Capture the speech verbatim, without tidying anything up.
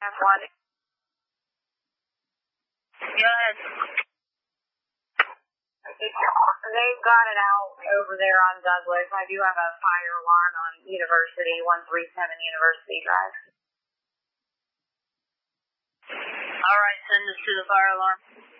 F one. Go ahead. They've got it out over there on Douglas. I do have a fire alarm on University, one three seven University Drive. All right, send us to the fire alarm.